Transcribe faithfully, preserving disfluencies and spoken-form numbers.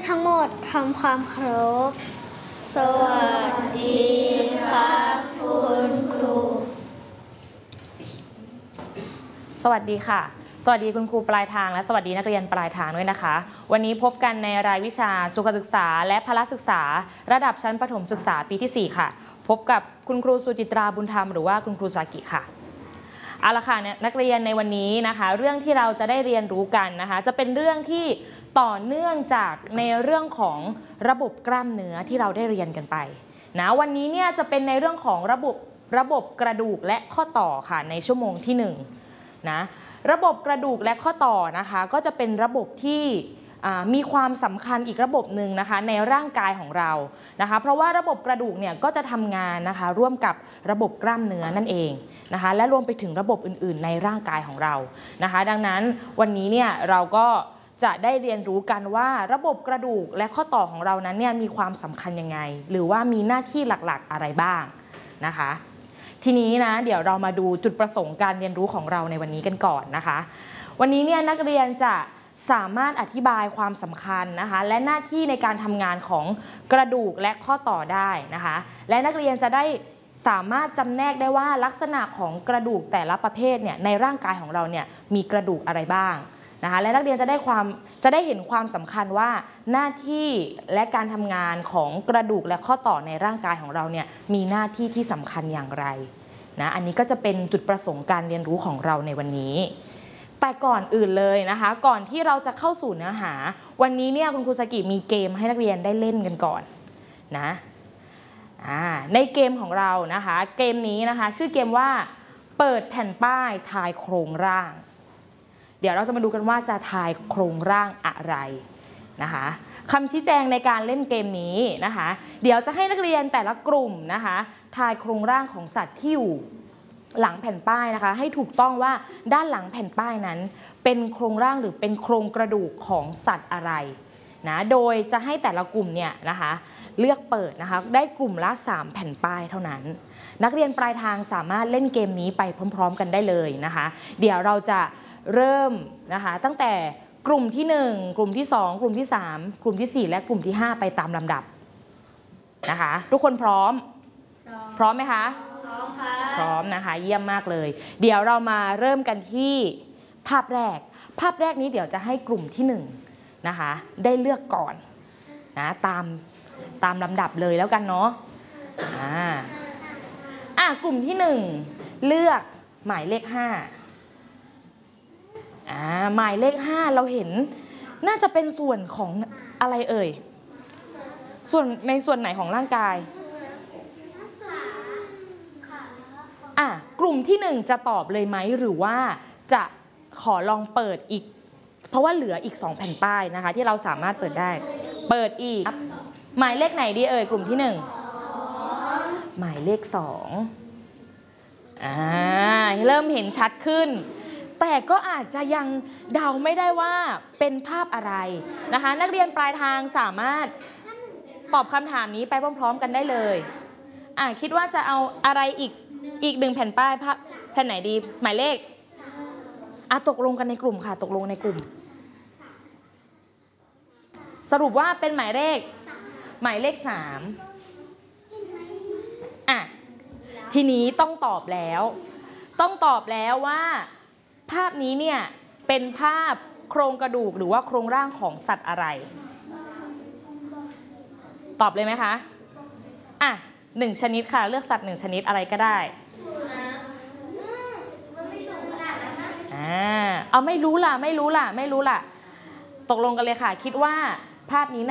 ทั้งหมดทำความเคารพสวัสดีครับคุณครูสวัสดีค่ะสวัสดีคุณครูปลายทางและสวัสดีนักเรียนปลายทางด้วยนะคะวันนี้พบกันในรายวิชาสุขศึกษาและพละศึกษาระดับชั้นประถมศึกษาปีที่สี่ค่ะพบกับคุณครูสุจิตราบุญธรรมหรือว่าคุณครูสากิค่ะเอาละค่ะนักเรียนในวันนี้นะคะเรื่องที่เราจะได้เรียนรู้กันนะคะจะเป็นเรื่องที่ต่อเนื่องจากในเรื่องของระบบกล้ามเนื้อที่เราได้เรียนกันไปนะวันนี้เนี่ยจะเป็นในเรื่องของระบบระบบกระดูกและข้อต่อค่ะในชั่วโมงที่หนึ่งนะระบบกระดูกและข้อต่อนะคะก็จะเป็นระบบที่มีความสำคัญอีกระบบหนึ่งนะคะในร่างกายของเรานะคะเพราะว่าระบบกระดูกเนี่ยก็จะทำงานนะคะร่วมกับระบบกล้ามเนื้อนั่นเองนะคะและรวมไปถึงระบบอื่นๆในร่างกายของเรานะคะดังนั้นวันนี้เนี่ยเราก็จะได้เรียนรู้กันว่าระบบกระดูกและข้อต่อของเรานั้นเนี่ยมีความสำคัญยังไงหรือว่ามีหน้าที่หลักๆอะไรบ้างนะคะทีนี้นะเดี๋ยวเรามาดูจุดประสงค์การเรียนรู้ของเราในวันนี้กันก่อนนะคะวันนี้เนี่ยนักเรียนจะสามารถอธิบายความสำคัญนะคะและหน้าที่ในการทำงานของกระดูกและข้อต่อได้นะคะและนักเรียนจะได้สามารถจำแนกได้ว่าลักษณะของกระดูกแต่ละประเภทเนี่ยในร่างกายของเราเนี่ยมีกระดูกอะไรบ้างนะคะและนักเรียนจะได้ความจะได้เห็นความสำคัญว่าหน้าที่และการทำงานของกระดูกและข้อต่อในร่างกายของเราเนี่ยมีหน้าที่ที่สำคัญอย่างไรนะอันนี้ก็จะเป็นจุดประสงค์การเรียนรู้ของเราในวันนี้แต่ก่อนอื่นเลยนะคะก่อนที่เราจะเข้าสู่เนื้อหาวันนี้เนี่ยคุณครูสกิมีเกมให้นักเรียนได้เล่นกันก่อนนะในเกมของเรานะคะเกมนี้นะคะชื่อเกมว่าเปิดแผ่นป้ายทายโครงร่างเดี๋ยวเราจะมาดูกันว่าจะทายโครงร่างอะไรนะคะคำชี้แจงในการเล่นเกมนี้นะคะเดี๋ยวจะให้นักเรียนแต่ละกลุ่มนะคะทายโครงร่างของสัตว์ที่อยู่หลังแผ่นป้ายนะคะให้ถูกต้องว่าด้านหลังแผ่นป้ายนั้นเป็นโครงร่างหรือเป็นโครงกระดูกของสัตว์อะไรนะโดยจะให้แต่ละกลุ่มเนี่ยนะคะเลือกเปิดนะคะได้กลุ่มละสามแผ่นป้ายเท่านั้นนักเรียนปลายทางสามารถเล่นเกมนี้ไปพร้อมๆกันได้เลยนะคะเดี๋ยวเราจะเริ่มนะคะตั้งแต่กลุ่มที่หนึ่งกลุ่มที่สองกลุ่มที่สามกลุ่มที่สี่และกลุ่มที่ห้าไปตามลำดับนะคะทุกคนพร้อมพร้อมไหมคะพร้อมค่ะพร้อมนะคะเยี่ยมมากเลยเดี๋ยวเรามาเริ่มกันที่ภาพแรกภาพแรกนี้เดี๋ยวจะให้กลุ่มที่หนึ่งนะคะได้เลือกก่อนนะตามตามลำดับเลยแล้วกันเนาะอ่าอ่ะกลุ่มที่หนึ่งเลือกหมายเลขห้าอ่าหมายเลขห้าเราเห็นน่าจะเป็นส่วนของอะไรเอ่ยส่วนในส่วนไหนของร่างกายอ่ะกลุ่มที่หนึ่งจะตอบเลยไหมหรือว่าจะขอลองเปิดอีกเพราะว่าเหลืออีกสองแผ่นป้ายนะคะที่เราสามารถเปิดได้เปิดอีกหมายเลขไหนดีเอ่ยกลุ่มที่หนึ่งหมายเลขสองอ่าเริ่มเห็นชัดขึ้นแต่ก็อาจจะยังเดาไม่ได้ว่าเป็นภาพอะไรนะคะนักเรียนปลายทางสามารถตอบคำถามนี้ไปพร้อมๆกันได้เลยอ่ะคิดว่าจะเอาอะไรอีกอีกหนึ่งแผ่นป้ายภาพแผ่นไหนดีหมายเลขอ่ะตกลงกันในกลุ่มค่ะตกลงในกลุ่มสรุปว่าเป็นหมายเลขหมายเลขสามอ่ะทีนี้ต้องตอบแล้วต้องตอบแล้วว่าภาพนี้เนี่ยเป็นภาพโครงกระดูกหรือว่าโครงร่างของสัตว์อะไรตอบเลยไหมคะอ่ะหนึ่งชนิดค่ะเลือกสัตว์หนึ่งชนิดอะไรก็ได้อ่าเอาไม่รู้ล่ะไม่รู้ล่ะไม่รู้ล่ะตกลงกันเลยค่ะคิดว่าภาพนี้